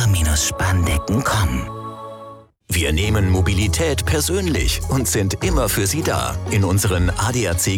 adler-spandecken.com. Wir nehmen Mobilität persönlich und sind immer für Sie da. In unseren ADAC